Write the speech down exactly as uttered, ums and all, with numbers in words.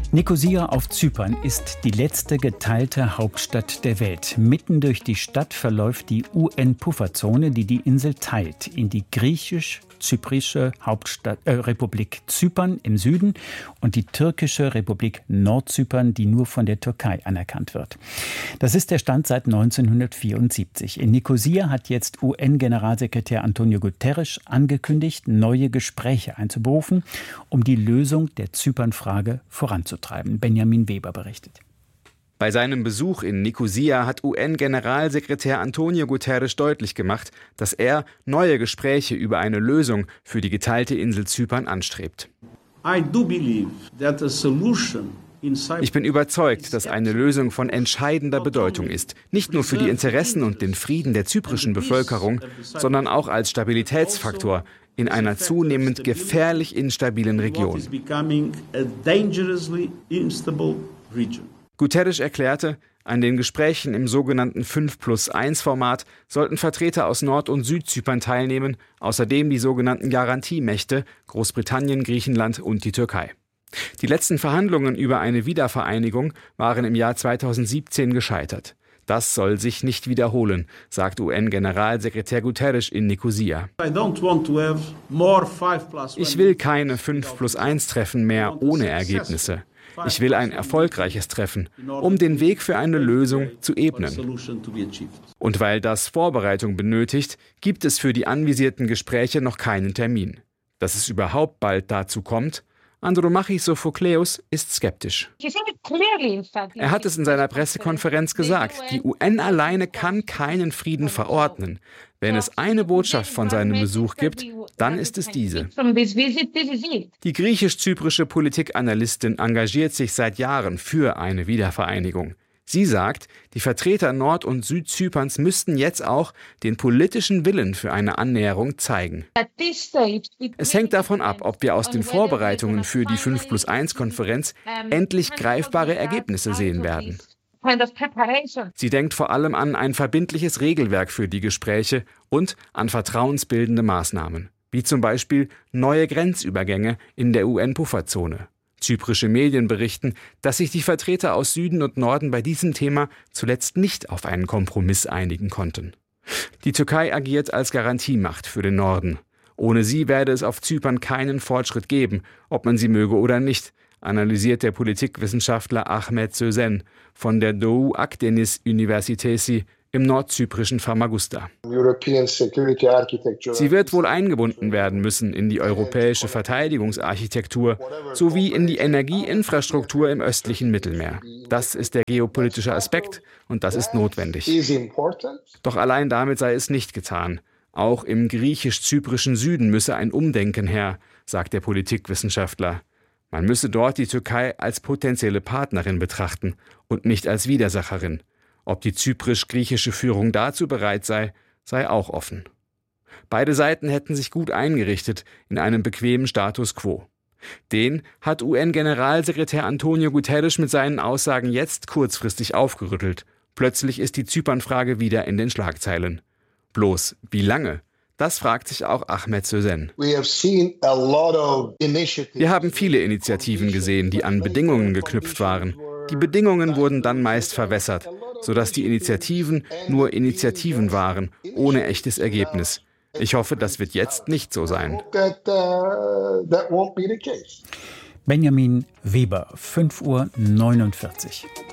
Nikosia auf Zypern ist die letzte geteilte Hauptstadt der Welt. Mitten durch die Stadt verläuft die U N-Pufferzone, die die Insel teilt in die griechisch-zyprische Hauptstadt, äh, Republik Zypern im Süden und die türkische Republik Nordzypern, die nur von der Türkei anerkannt wird. Das ist der Stand seit neunzehnhundertvierundsiebzig. In Nikosia hat jetzt U N-Generalsekretär Antonio Guterres angekündigt, neue Gespräche einzuberufen, um die Lösung der Zypernfrage voranzutreiben. Benjamin Weber berichtet. Bei seinem Besuch in Nikosia hat U N-Generalsekretär Antonio Guterres deutlich gemacht, dass er neue Gespräche über eine Lösung für die geteilte Insel Zypern anstrebt. Ich bin überzeugt, dass eine Lösung von entscheidender Bedeutung ist, nicht nur für die Interessen und den Frieden der zyprischen Bevölkerung, sondern auch als Stabilitätsfaktor in einer zunehmend gefährlich instabilen Region. Guterres erklärte, an den Gesprächen im sogenannten fünf plus eins Format sollten Vertreter aus Nord- und Südzypern teilnehmen, außerdem die sogenannten Garantiemächte Großbritannien, Griechenland und die Türkei. Die letzten Verhandlungen über eine Wiedervereinigung waren im Jahr zweitausendsiebzehn gescheitert. Das soll sich nicht wiederholen, sagt U N-Generalsekretär Guterres in Nikosia. Ich will keine fünf plus eins Treffen mehr ohne Ergebnisse. Ich will ein erfolgreiches Treffen, um den Weg für eine Lösung zu ebnen. Und weil das Vorbereitung benötigt, gibt es für die anvisierten Gespräche noch keinen Termin. Dass es überhaupt bald dazu kommt? Andromachis Sophokleous ist skeptisch. Er hat es in seiner Pressekonferenz gesagt, die U N alleine kann keinen Frieden verordnen. Wenn es eine Botschaft von seinem Besuch gibt, dann ist es diese. Die griechisch-zyprische Politikanalystin engagiert sich seit Jahren für eine Wiedervereinigung. Sie sagt, die Vertreter Nord- und Südzyperns müssten jetzt auch den politischen Willen für eine Annäherung zeigen. Es hängt davon ab, ob wir aus den Vorbereitungen für die fünf plus eins Konferenz endlich greifbare Ergebnisse sehen werden. Sie denkt vor allem an ein verbindliches Regelwerk für die Gespräche und an vertrauensbildende Maßnahmen, wie zum Beispiel neue Grenzübergänge in der U N-Pufferzone. Zyprische Medien berichten, dass sich die Vertreter aus Süden und Norden bei diesem Thema zuletzt nicht auf einen Kompromiss einigen konnten. Die Türkei agiert als Garantiemacht für den Norden. Ohne sie werde es auf Zypern keinen Fortschritt geben, ob man sie möge oder nicht, analysiert der Politikwissenschaftler Ahmet Sözen von der Doğu Akdeniz Üniversitesi im nordzyprischen Famagusta. Sie wird wohl eingebunden werden müssen in die europäische Verteidigungsarchitektur sowie in die Energieinfrastruktur im östlichen Mittelmeer. Das ist der geopolitische Aspekt und das ist notwendig. Doch allein damit sei es nicht getan. Auch im griechisch-zyprischen Süden müsse ein Umdenken her, sagt der Politikwissenschaftler. Man müsse dort die Türkei als potenzielle Partnerin betrachten und nicht als Widersacherin. Ob die zyprisch-griechische Führung dazu bereit sei, sei auch offen. Beide Seiten hätten sich gut eingerichtet in einem bequemen Status quo. Den hat U N-Generalsekretär Antonio Guterres mit seinen Aussagen jetzt kurzfristig aufgerüttelt. Plötzlich ist die Zypernfrage wieder in den Schlagzeilen. Bloß, wie lange? Das fragt sich auch Ahmet Sözen. Wir haben viele Initiativen gesehen, die an Bedingungen geknüpft waren. Die Bedingungen wurden dann meist verwässert, sodass die Initiativen nur Initiativen waren, ohne echtes Ergebnis. Ich hoffe, das wird jetzt nicht so sein. Benjamin Weber, fünf Uhr neunundvierzig.